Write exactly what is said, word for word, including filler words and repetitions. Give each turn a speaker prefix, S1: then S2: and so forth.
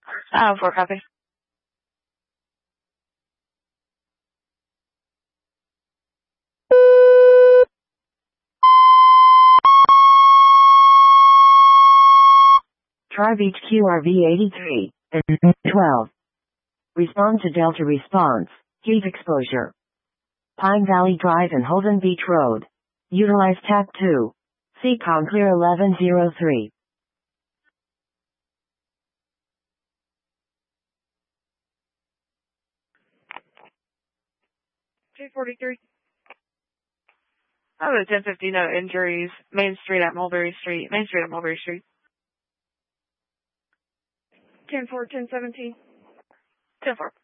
S1: Uh, four copy.
S2: Try Beach Q R V eighty-three and twelve. Respond to Delta response. Heat exposure. Pine Valley Drive and Holden Beach Road. Utilize T A C two. C COM clear eleven oh three.
S1: two forty-three. I was ten fifty, no injuries. Main Street at Mulberry Street. Main Street at Mulberry Street. ten four, ten seventeen. ten four.